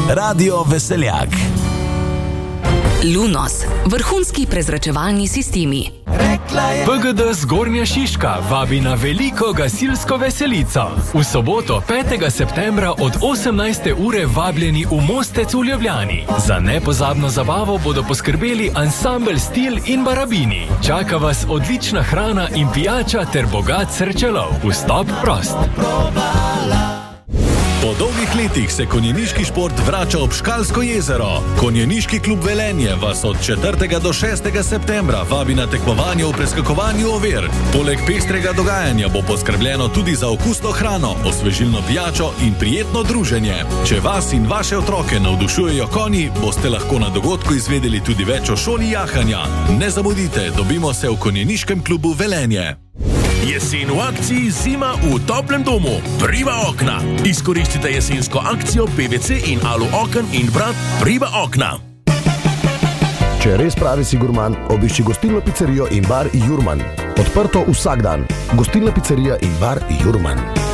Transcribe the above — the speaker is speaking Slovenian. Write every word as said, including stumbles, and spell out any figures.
Radio Veseljak. Lunos, vrhunski prezračevalni sistemi. P G D Zgornja Šiška vabi na veliko gasilsko veselico. V soboto petega septembra od osemnajste ure vabljeni v Mostec v Ljubljani. Za nepozabno zabavo bodo poskrbeli ansambel Stil in Barabini. Čaka vas odlična hrana in pijača ter bogat srečelov. Vstop prost. Po dolgih letih se konjeniški šport vrača ob Škalsko jezero. Konjeniški klub Velenje vas od četrtega do šestega septembra vabi na tekmovanje v preskakovanju ovir. Poleg pestrega dogajanja bo poskrbljeno tudi za okusno hrano, osvežilno pijačo in prijetno druženje. Če vas in vaše otroke navdušujejo konji, boste lahko na dogodku izvedeli tudi več o šoli jahanja. Ne zamudite, dobimo se v konjeniškem klubu Velenje. Jesen v akciji, zima v toplem domu. Priva okna. Izkoristite jesensko akcijo P V C in alu oken in vrat Priva okna. Če res pravi si gurman, obišči gostilno pizzerijo in bar Jurman. Odprto vsak dan. Gostilna pizzerija in bar Jurman.